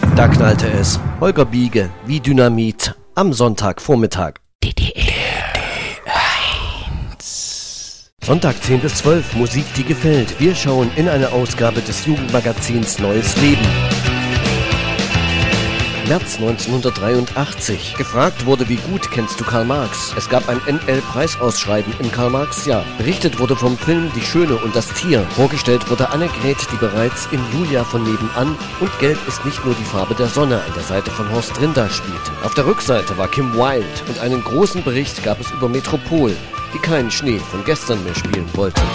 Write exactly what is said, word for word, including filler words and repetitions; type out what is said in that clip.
Da knallte es. Holger Biege, wie Dynamit, am Sonntagvormittag. D D R eins. Sonntag zehn bis zwölf, Musik, die gefällt. Wir schauen in eine Ausgabe des Jugendmagazins Neues Leben. März neunzehnhundertdreiundachtzig. Gefragt wurde, wie gut kennst du Karl Marx? Es gab ein N L-Preisausschreiben im Karl-Marx-Jahr. Berichtet wurde vom Film Die Schöne und das Tier. Vorgestellt wurde Annegret, die bereits in Julia von nebenan und Gelb ist nicht nur die Farbe der Sonne an der Seite von Horst Rinder spielte. Auf der Rückseite war Kim Wilde und einen großen Bericht gab es über Metropol, die keinen Schnee von gestern mehr spielen wollte.